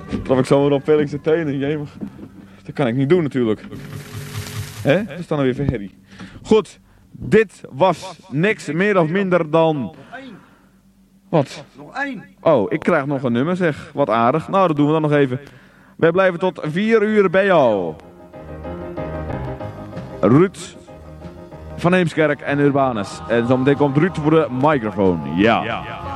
Trap ik zo weer op Felix de tenen, jemig. Dat kan ik niet doen natuurlijk. Hè? Dat is dan weer verherrie. Goed, dit was niks meer of minder dan... Wat? Nog 1. Oh, ik krijg nog een nummer zeg. Wat aardig. Nou, dat doen we dan nog even. Wij blijven tot 4 uur bij jou. Ruud van Heemskerk en Urbanus. En zometeen komt Ruud voor de microfoon. Ja.